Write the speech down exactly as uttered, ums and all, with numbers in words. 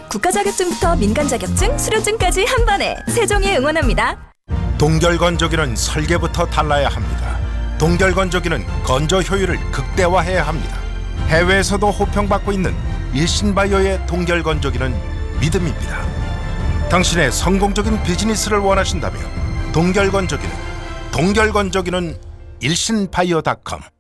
국가 자격증부터 민간 자격증, 수료증까지 한 번에 세종이 응원합니다. 동결건조기는 설계부터 달라야 합니다. 동결건조기는 건조 효율을 극대화해야 합니다. 해외에서도 호평받고 있는 일신바이오의 동결건조기는 믿음입니다. 당신의 성공적인 비즈니스를 원하신다면 동결건조기는 동결건조기는 일신바이오 닷컴